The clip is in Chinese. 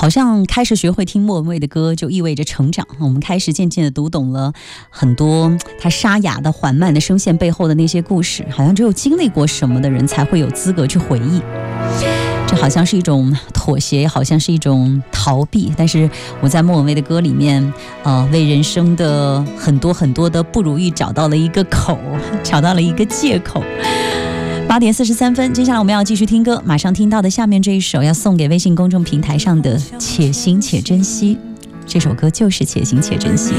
好像开始学会听莫文蔚的歌就意味着成长，我们开始渐渐地读懂了很多他沙哑的缓慢的声线背后的那些故事，好像只有经历过什么的人才会有资格去回忆。这好像是一种妥协，好像是一种逃避，但是我在莫文蔚的歌里面为人生的很多很多的不如意找到了一个口，找到了一个借口。8点43分，接下来我们要继续听歌，马上听到的下面这一首要送给微信公众平台上的且行且珍惜，这首歌就是且行且珍惜。